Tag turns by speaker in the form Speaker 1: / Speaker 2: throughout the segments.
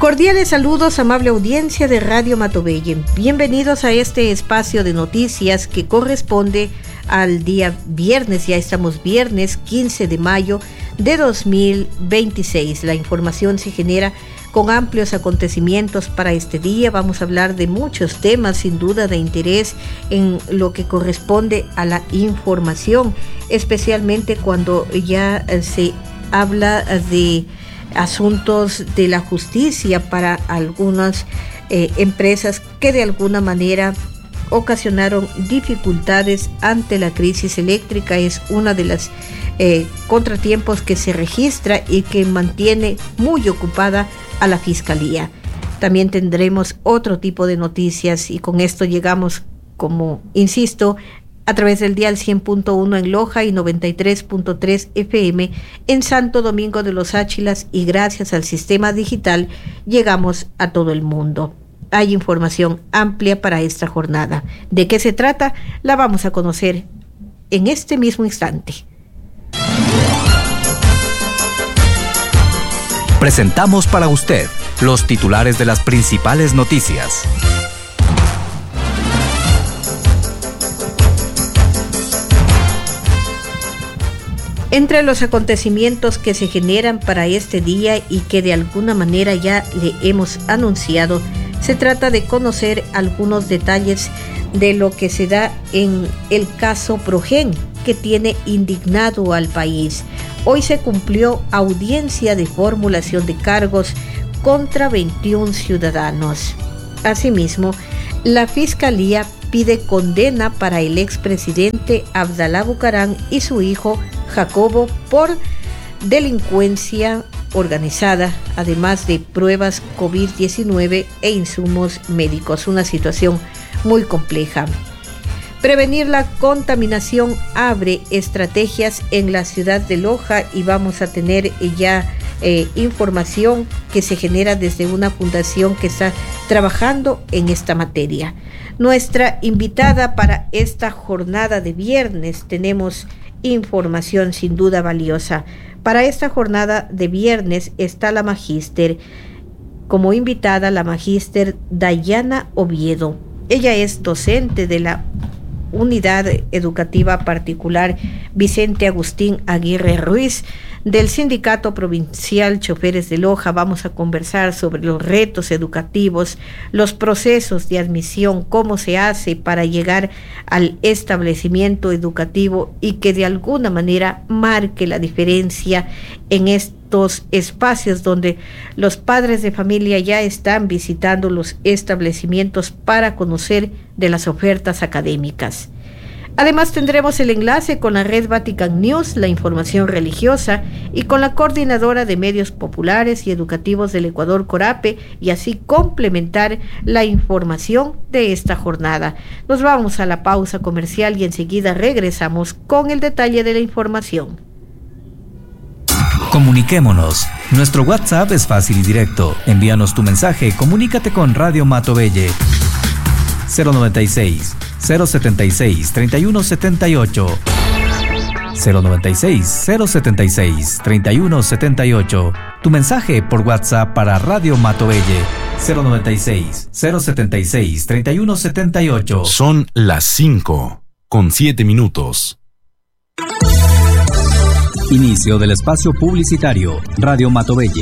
Speaker 1: Cordiales saludos, amable audiencia de Radio Matobelle. Bienvenidos a este espacio de noticias que corresponde al día viernes. Ya estamos viernes 15 de mayo de 2026. La información se genera con amplios acontecimientos para este día. Vamos a hablar de muchos temas sin duda de interés en lo que corresponde a la información, especialmente cuando ya se habla de asuntos de la justicia para algunas empresas que de alguna manera ocasionaron dificultades ante la crisis eléctrica. Es una de las contratiempos que se registra y que mantiene muy ocupada a la Fiscalía. También tendremos otro tipo de noticias y con esto llegamos, como insisto, a través del dial 100.1 en Loja y 93.3 FM en Santo Domingo de los Áchilas, y gracias al sistema digital llegamos a todo el mundo. Hay información amplia para esta jornada. ¿De qué se trata? La vamos a conocer en este mismo instante.
Speaker 2: Presentamos para usted los titulares de las principales noticias.
Speaker 1: Entre los acontecimientos que se generan para este día y que de alguna manera ya le hemos anunciado, se trata de conocer algunos detalles de lo que se da en el caso Progen, que tiene indignado al país. Hoy se cumplió audiencia de formulación de cargos contra 21 ciudadanos. Asimismo, la Fiscalía pide condena para el expresidente Abdalá Bucaram y su hijo Jacobo por delincuencia organizada, además de pruebas COVID-19 e insumos médicos. Una situación muy compleja. Prevenir la contaminación abre estrategias en la ciudad de Loja, y vamos a tener ya información que se genera desde una fundación que está trabajando en esta materia. Nuestra invitada para esta jornada de viernes, tenemos información sin duda valiosa. Para esta jornada de viernes está la magíster, como invitada la magíster Dayana Oviedo. Ella es docente de la Unidad Educativa Particular Vicente Agustín Aguirre Ruiz del Sindicato Provincial Choferes de Loja. Vamos a conversar sobre los retos educativos, los procesos de admisión, cómo se hace para llegar al establecimiento educativo y que de alguna manera marque la diferencia en estos espacios donde los padres de familia ya están visitando los establecimientos para conocer de las ofertas académicas. Además tendremos el enlace con la red Vatican News, la información religiosa, y con la coordinadora de medios populares y educativos del Ecuador, Corape, y así complementar la información de esta jornada. Nos vamos a la pausa comercial y enseguida regresamos con el detalle de la información.
Speaker 2: Comuniquémonos. Nuestro WhatsApp es fácil y directo. Envíanos tu mensaje, comunícate con Radio Matobelle. 096 076 3178 096 076 3178. Tu mensaje por WhatsApp para Radio Matobelle. 096 076 3178.
Speaker 3: Son las 5:07.
Speaker 2: Inicio del espacio publicitario. Radio Matobelle.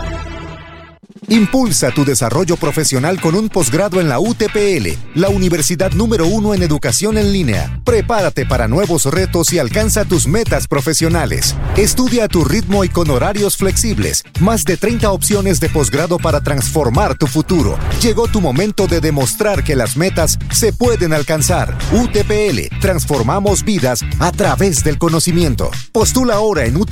Speaker 4: Impulsa tu desarrollo profesional con un posgrado en la UTPL, la universidad número 1 en educación en línea. Prepárate para nuevos retos y alcanza tus metas profesionales. Estudia a tu ritmo y con horarios flexibles. Más de 30 opciones de posgrado para transformar tu futuro. Llegó tu momento de demostrar que las metas se pueden alcanzar. UTPL, transformamos vidas a través del conocimiento. Postula ahora en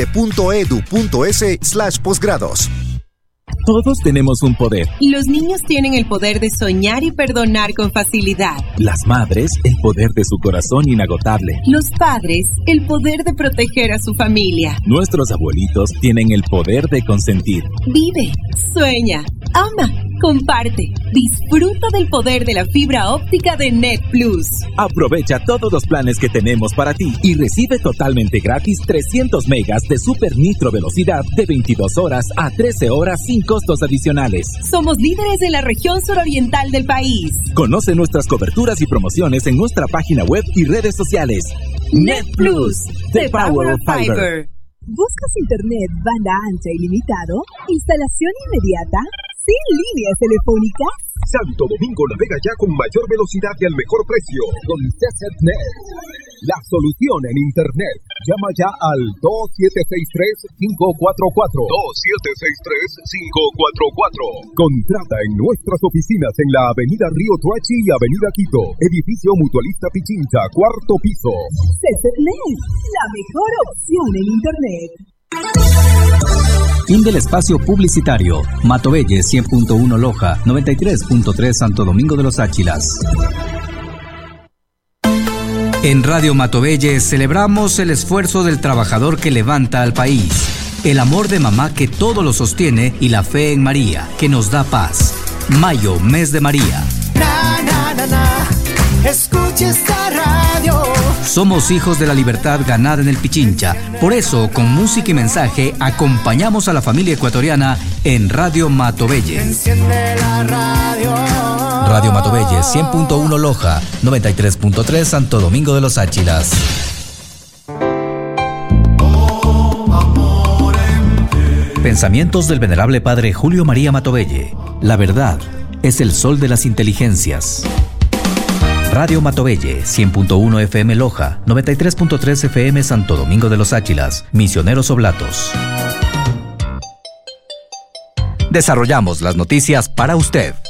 Speaker 4: utpl.edu.es/posgrados.
Speaker 5: Todos tenemos un poder.
Speaker 6: Los niños tienen el poder de soñar y perdonar con facilidad.
Speaker 5: Las madres, el poder de su corazón inagotable.
Speaker 6: Los padres, el poder de proteger a su familia.
Speaker 5: Nuestros abuelitos tienen el poder de consentir.
Speaker 6: Vive, sueña, ama. comparte, disfruta del poder de la fibra óptica de Net Plus.
Speaker 5: Aprovecha todos los planes que tenemos para ti y recibe totalmente gratis 300 megas de super nitro velocidad de 22 horas a 13 horas sin costos adicionales.
Speaker 6: Somos líderes en la región suroriental del país.
Speaker 5: Conoce nuestras coberturas y promociones en nuestra página web y redes sociales.
Speaker 6: Net Plus, the power of fiber.
Speaker 3: ¿Buscas internet banda ancha ilimitado? ¿Instalación inmediata? ¿Sin líneas telefónicas?
Speaker 7: Santo Domingo navega ya con mayor velocidad y al mejor precio con CCNet. La solución en internet. Llama ya al 2763-544. 2763-544. Contrata en nuestras oficinas en la Avenida Río Tuachi y Avenida Quito. Edificio Mutualista Pichincha, 4º piso.
Speaker 3: CCNet, la mejor opción en internet.
Speaker 2: Fin del espacio publicitario. Matobelle 100.1 Loja, 93.3 Santo Domingo de los Áchilas. En Radio Matobelle celebramos el esfuerzo del trabajador que levanta al país, el amor de mamá que todo lo sostiene y la fe en María que nos da paz. Mayo, mes de María.
Speaker 8: Escucha esta radio.
Speaker 2: Somos hijos de la libertad ganada en el Pichincha. Por eso, con música y mensaje, acompañamos a la familia ecuatoriana en Radio Matobelle.
Speaker 8: Enciende la radio.
Speaker 2: Radio Matobelle 100.1 Loja, 93.3 Santo Domingo de los Áchilas. Pensamientos del venerable padre Julio María Matobelle. La verdad es el sol de las inteligencias. Radio Matobelle, 100.1 FM Loja, 93.3 FM Santo Domingo de los Áchilas, Misioneros Oblatos. Desarrollamos las noticias para usted.